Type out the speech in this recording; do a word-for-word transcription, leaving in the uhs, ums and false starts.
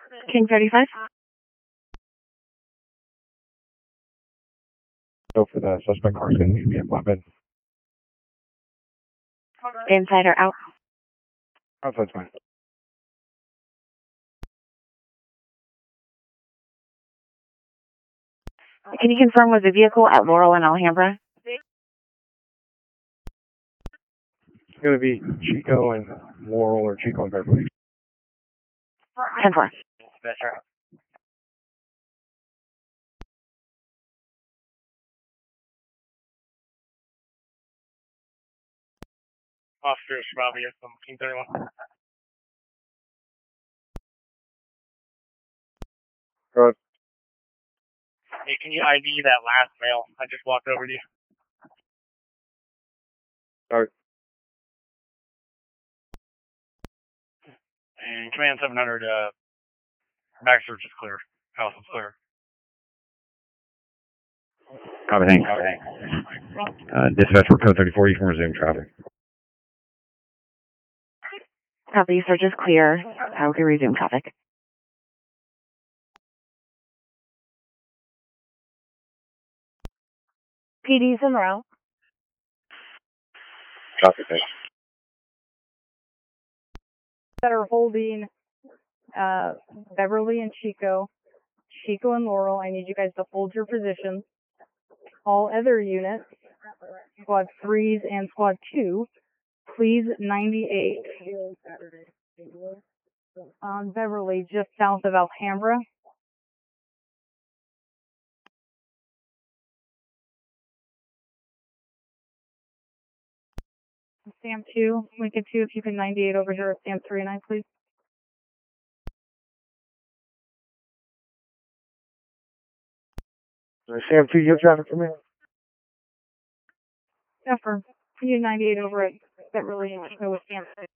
King thirty-five. Go for the suspect car. Going to be a weapon. Inside or out? Outside's fine. Can you confirm was the vehicle at Laurel and Alhambra? It's going to be Chico and Laurel or Chico and Beverly. ten four. That's right. Officer Shravia from King thirty-one. Good. Hey, can you I D that last male? I just walked over to you. Sorry. And Command seven hundred, uh, back search is clear. House is clear. Copy, thanks. Uh, dispatch for code thirty-four, you can resume traffic. Copy, search is clear. I will resume traffic. P D's in row. Copy, thanks. That are holding uh, Beverly and Chico, Chico and Laurel. I need you guys to hold your positions. All other units, squad threes and squad two, please ninety-eight. On Beverly, just south of Alhambra. Sam two, Lincoln two, if you can ninety-eight over here at Sam three and nine, please. Sam two, you have traffic for me? Affirm. Can you ninety-eight over at Beverly and Chico with Sam three?